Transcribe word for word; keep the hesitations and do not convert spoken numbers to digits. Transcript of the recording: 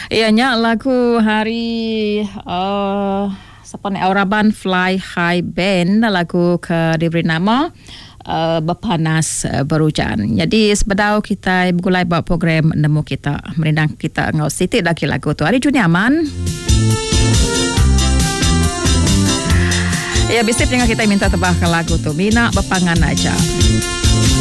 Ianya lagu hari uh, siapa ni Auraban Fly High Band, lagu ke diberi nama uh, Berpanas uh, Berhujan. Jadi sebedau kita bergulai buat program nemu kita merindang kita ngau sitik lagi lagu tu. Hari Juni aman. Ya, bisip dengan kita minta tebahkan lagu tu. Mina berpangan aja.